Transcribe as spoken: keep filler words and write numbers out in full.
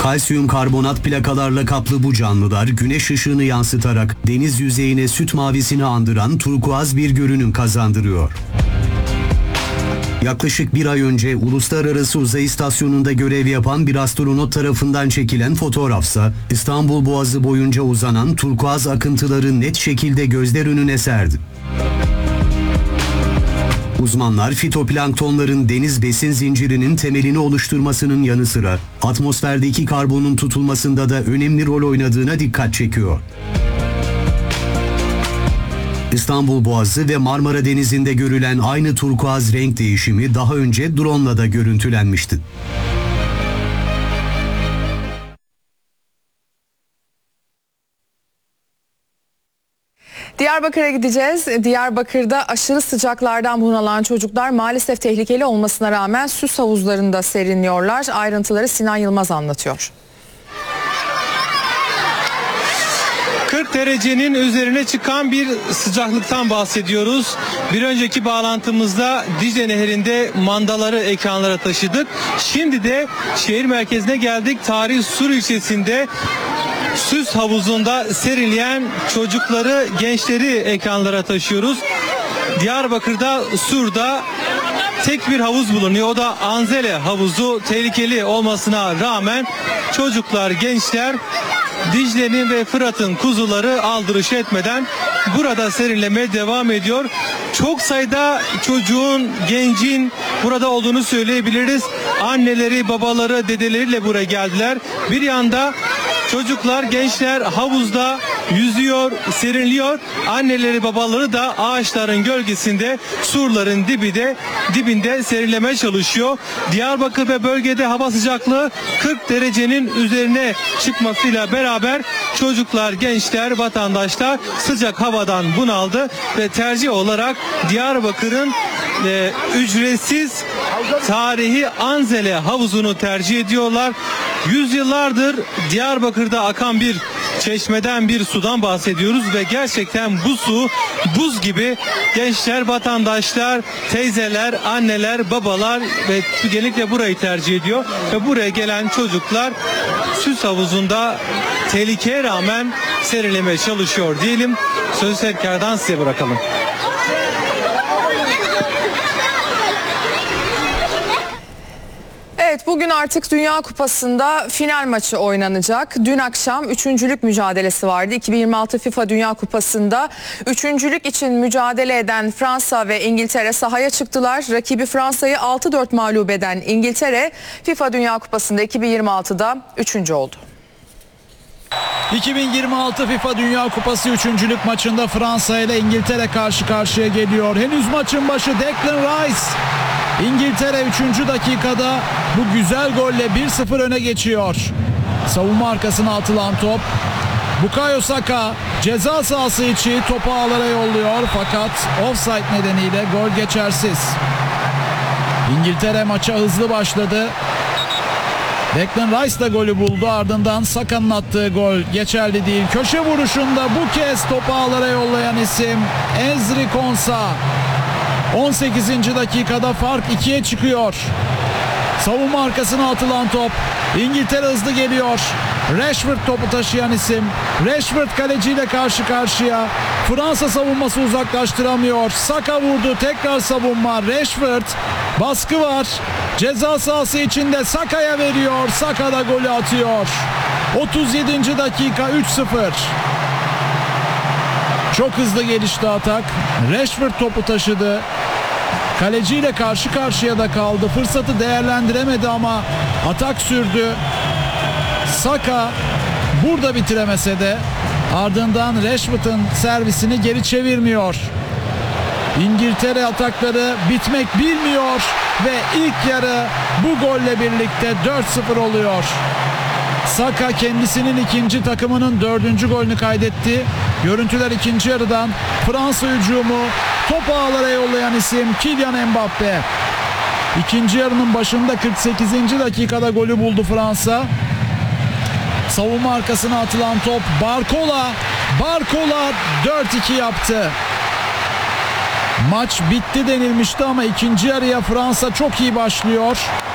Kalsiyum karbonat plakalarla kaplı bu canlılar güneş ışığını yansıtarak deniz yüzeyine süt mavisini andıran turkuaz bir görünüm kazandırıyor. Yaklaşık bir ay önce Uluslararası Uzay İstasyonu'nda görev yapan bir astronot tarafından çekilen fotoğrafsa İstanbul Boğazı boyunca uzanan turkuaz akıntıları net şekilde gözler önüne serdi. Uzmanlar fitoplanktonların deniz besin zincirinin temelini oluşturmasının yanı sıra atmosferdeki karbonun tutulmasında da önemli rol oynadığına dikkat çekiyor. İstanbul Boğazı ve Marmara Denizi'nde görülen aynı turkuaz renk değişimi daha önce drone'la da görüntülenmişti. Diyarbakır'a gideceğiz. Diyarbakır'da aşırı sıcaklardan bunalan çocuklar maalesef tehlikeli olmasına rağmen süs havuzlarında serinliyorlar. Ayrıntıları Sinan Yılmaz anlatıyor. kırk derecenin üzerine çıkan bir sıcaklıktan bahsediyoruz. Bir önceki bağlantımızda Dicle Nehri'nde mandaları ekranlara taşıdık. Şimdi de şehir merkezine geldik. Tarihi Sur ilçesinde süs havuzunda serinleyen çocukları, gençleri ekranlara taşıyoruz. Diyarbakır'da Sur'da tek bir havuz bulunuyor. O da Anzele havuzu. Tehlikeli olmasına rağmen çocuklar, gençler Dicle'nin ve Fırat'ın kuzuları aldırış etmeden burada serinlemeye devam ediyor. Çok sayıda çocuğun, gencin burada olduğunu söyleyebiliriz. Anneleri, babaları, dedeleriyle buraya geldiler. Bir yanda çocuklar, gençler havuzda yüzüyor, serinliyor. Anneleri, babaları da ağaçların gölgesinde, surların dibinde, dibinde serinlemeye çalışıyor. Diyarbakır ve bölgede hava sıcaklığı kırk derecenin üzerine çıkmasıyla beraber çocuklar, gençler, vatandaşlar sıcak havadan bunaldı ve tercih olarak Diyarbakır'ın e, ücretsiz tarihi Anzele havuzunu tercih ediyorlar. Yüzyıllardır Diyarbakır'da akan bir çeşmeden, bir sudan bahsediyoruz ve gerçekten bu su buz gibi. Gençler, vatandaşlar, teyzeler, anneler, babalar ve genellikle burayı tercih ediyor ve buraya gelen çocuklar süs havuzunda tehlikeye rağmen serinlemeye çalışıyor diyelim. Sözü tekrardan size bırakalım. Evet, bugün artık Dünya Kupası'nda final maçı oynanacak. Dün akşam üçüncülük mücadelesi vardı. iki bin yirmi altı FIFA Dünya Kupası'nda üçüncülük için mücadele eden Fransa ve İngiltere sahaya çıktılar. Rakibi Fransa'yı altı dört mağlup eden İngiltere FIFA Dünya Kupası'nda iki bin yirmi altıda üçüncü oldu. iki bin yirmi altı FIFA Dünya Kupası üçüncülük maçında Fransa ile İngiltere karşı karşıya geliyor. Henüz maçın başı Declan Rice. İngiltere üçüncü dakikada bu güzel golle bir sıfır öne geçiyor. Savunma arkasına atılan top. Bukayo Saka ceza sahası içi topu ağlara yolluyor fakat offside nedeniyle gol geçersiz. İngiltere maça hızlı başladı. Declan Rice da golü buldu, ardından Saka'nın attığı gol geçerli değil. Köşe vuruşunda bu kez topu ağlara yollayan isim Ezri Konsa. on sekizinci dakikada fark ikiye çıkıyor. Savunma arkasına atılan top. İngiltere hızlı geliyor. Rashford topu taşıyan isim. Rashford kaleciyle karşı karşıya. Fransa savunması uzaklaştıramıyor. Saka vurdu, tekrar savunma. Rashford, baskı var. Ceza sahası içinde Saka'ya veriyor. Saka da golü atıyor. otuz yedinci dakika üç sıfır. Çok hızlı gelişti atak. Rashford topu taşıdı. Kaleciyle karşı karşıya da kaldı. Fırsatı değerlendiremedi ama atak sürdü. Saka burada bitiremese de ardından Rashford'un servisini geri çevirmiyor. İngiltere atakları bitmek bilmiyor ve ilk yarı bu golle birlikte dört sıfır oluyor. Saka kendisinin ikinci, takımının dördüncü golünü kaydetti. Görüntüler ikinci yarıdan. Fransa hücumu, topu ağlara yollayan isim Kylian Mbappe. İkinci yarının başında kırk sekizinci dakikada golü buldu Fransa. Savunma arkasına atılan top Barcola. Barcola dört iki yaptı. Maç bitti denilmişti ama ikinci yarıya Fransa çok iyi başlıyor.